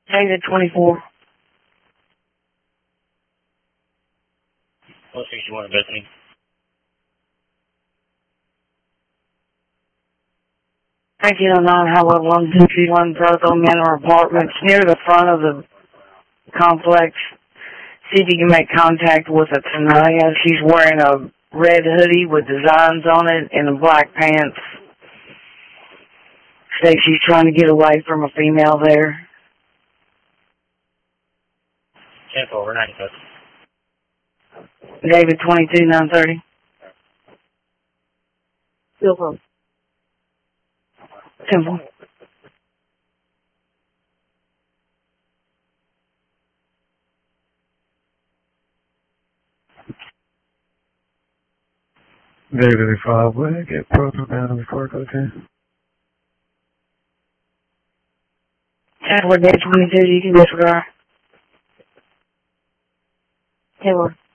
David 24. 161 Bethany. Nineteen oh nine Highway 1221 Brotherville Manor Apartments near the front of the complex. See if you can make contact with a Tanaya. She's wearing a red hoodie with designs on it and black pants. Say she's trying to get away from a female there. 10-4, we're 95. David 22 930. Still home. 10-4. David 5, will I get proton down in the car, okay? Edward David 22, you can disregard. 10-1.